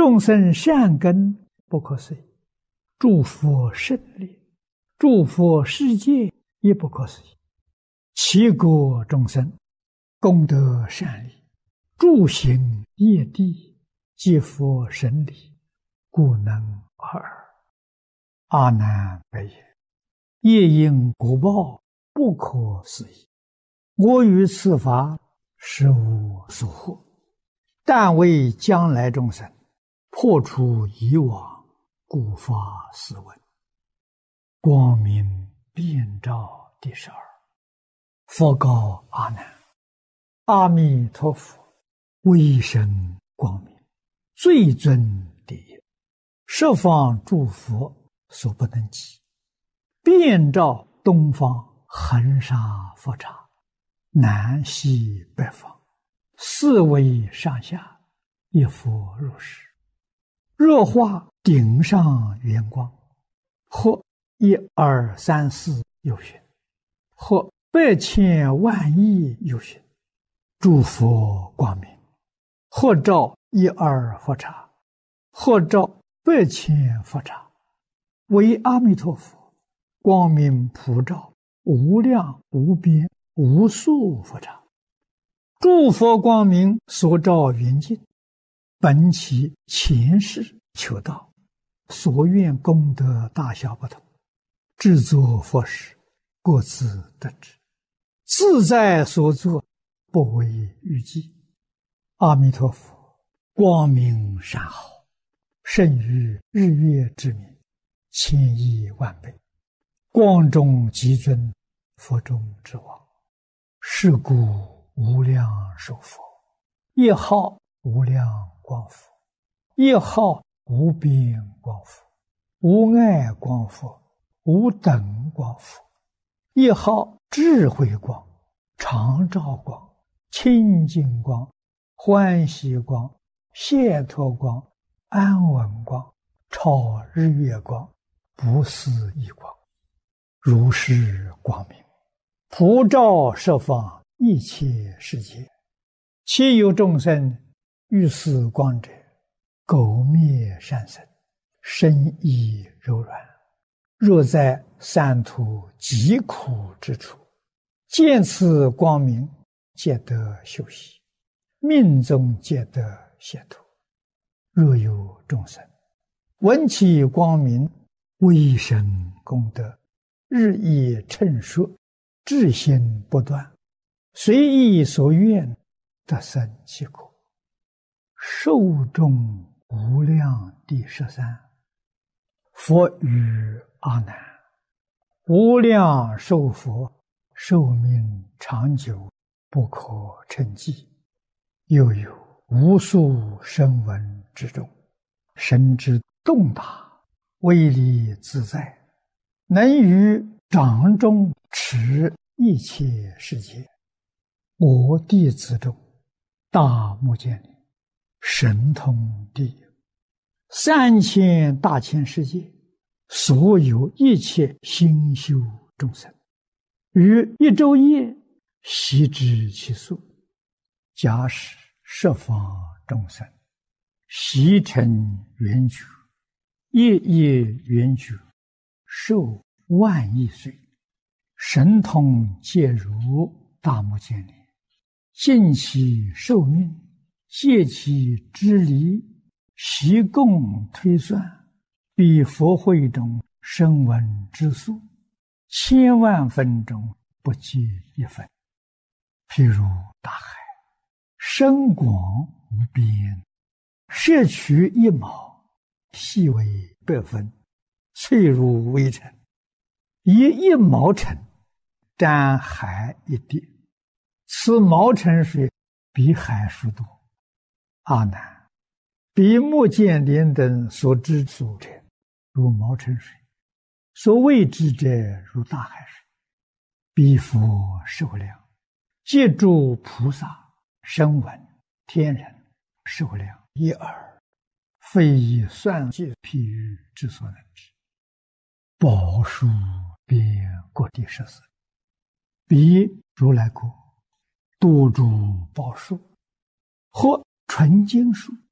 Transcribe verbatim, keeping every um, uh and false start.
众生善根不可思议，诸佛胜利，诸佛世界也不可思议。其国众生功德善利，诸行业地，皆佛神力，故能尔。阿难白言：业因果报不可思议，我于此法实无所获，但为将来众生破除以往，故发斯文。光明遍照第十二。佛告阿难：阿弥陀佛威神光明，最尊第一，十方诸佛所不能及，遍照东方恒沙佛刹，南西北方，四维上下，一佛如是。若化顶上圆光，或一二三四有寻，或百千万亿有寻，诸佛光明，或照一二佛刹，或照百千佛刹，为阿弥陀佛光明普照无量无边无数佛刹。诸佛光明所照圆净，本其前世求道，所愿功德大小不同，制作佛事各自得知，自在所作，不为预计。阿弥陀佛光明善好，胜于日月之明，千亿万倍，光中极尊，佛中之王。是故无量寿佛，一号无量光佛，一号无边光佛，无碍光佛，无等光佛，一号智慧光，常照光，清净光，欢喜光，解脱光，安稳光，超日月光，不思议光。如是光明普照十方一切世界，其有众生遇此光者，苟灭善生，身意柔软，若在三途极苦之处，见此光明，皆得休息，命中皆得解脱。若有众生闻其光明，威神功德日益称说，至心不断，随意所愿，得生其果。寿终无量第十三。佛语阿难：无量寿佛寿命长久，不可称计。又有无数声闻之中，神之动大，威力自在，能于掌中持一切世界。我弟子中，大目犍连神通第一，三千大千世界所有一切心修众生，于一昼夜悉知其数。假使十方众生悉成圆觉，夜夜圆觉，寿万亿岁，神通皆如大目犍连，尽其寿命，借其之离，悉共推算，比佛会中声闻之数，千万分中不计一分。譬如大海，深广无边，摄取一毛，细为百分，脆如微尘，以一毛尘沾海一滴，此毛尘水比海数多。阿难，比目犍连等所知数者，如毛尘水；所未知者，如大海水。彼佛寿量，皆诸菩萨、声闻、天人寿量一耳，非以算计譬喻之所能知。宝树遍各地十四，彼如来国多诸宝树，或纯金树，